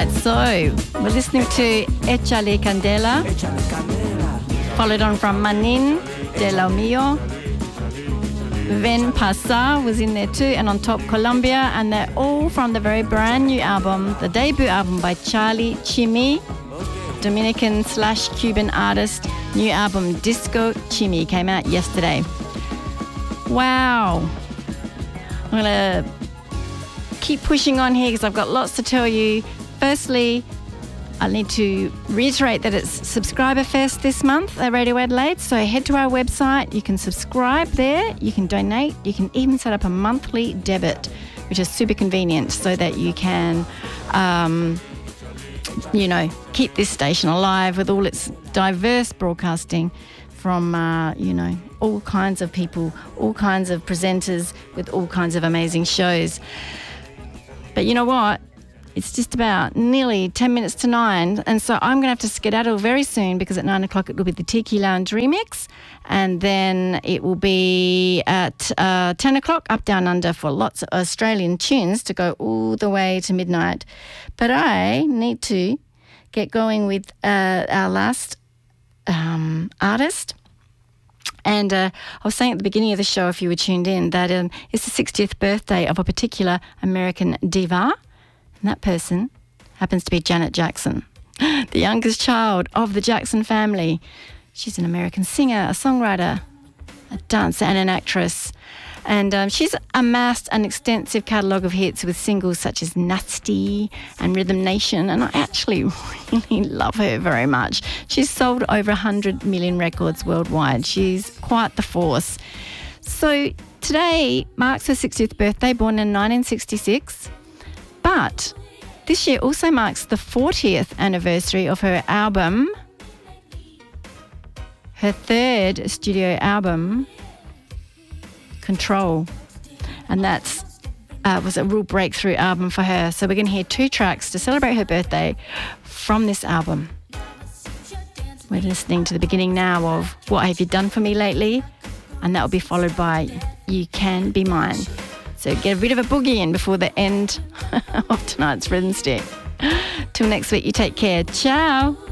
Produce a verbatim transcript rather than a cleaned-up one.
right, so we're listening to Échale Candela, followed on from Manin de lo Mío. Ven Pasar was in there too, and on top Colombia, and they're all from the very brand new album, the debut album by Charlie Chimmy, Dominican slash Cuban artist. New album Disco Chimmy came out yesterday. Wow. I'm going to keep pushing on here because I've got lots to tell you. Firstly, I need to reiterate that it's Subscriber Fest this month at Radio Adelaide. So head to our website. You can subscribe there. You can donate. You can even set up a monthly debit, which is super convenient so that you can, um, you know, keep this station alive with all its diverse broadcasting from, uh, you know, all kinds of people, all kinds of presenters with all kinds of amazing shows. But you know what? It's just about nearly ten minutes to nine, and so I'm going to have to skedaddle very soon because at nine o'clock it will be the Tiki Lounge remix, and then it will be at uh, ten o'clock Up Down Under for lots of Australian tunes to go all the way to midnight. But I need to get going with uh, our last um, artist. And uh, I was saying at the beginning of the show, if you were tuned in, that um, it's the sixtieth birthday of a particular American diva. And that person happens to be Janet Jackson, the youngest child of the Jackson family. She's an American singer, a songwriter, a dancer and an actress. And um, she's amassed an extensive catalogue of hits with singles such as Nasty and Rhythm Nation. And I actually really love her very much. She's sold over one hundred million records worldwide. She's quite the force. So today marks her sixtieth birthday, born in nineteen sixty-six. But this year also marks the fortieth anniversary of her album, her third studio album, Control. And that's uh, was a real breakthrough album for her. So we're going to hear two tracks to celebrate her birthday from this album. We're listening to the beginning now of What Have You Done For Me Lately? And that will be followed by You Can Be Mine. So get a bit of a boogie in before the end of tonight's Rhythm Stick. Till next week, you take care. Ciao.